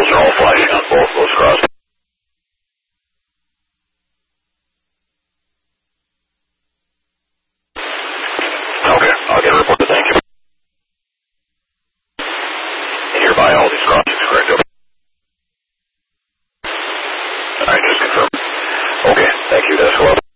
Those are all flashing on both those cross. Okay, I'll get a report. Thank you. Hereby all these crossings correct. Okay. All right, just confirm. Okay, thank you. That's 11.